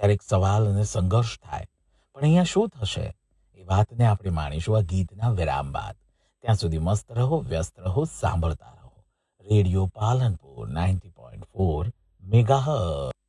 ક્યારેક સવાલ અને સંઘર્ષ થાય, પણ અહીંયા શું થશે એ વાતને આપણે માણીશું આ ગીતના વિરામ બાદ. ત્યાં સુધી મસ્ત રહો, વ્યસ્ત રહો, સાંભળતા રહો રેડિયો પાલનપુર 90.4 મેગાહર્ટ્ઝ.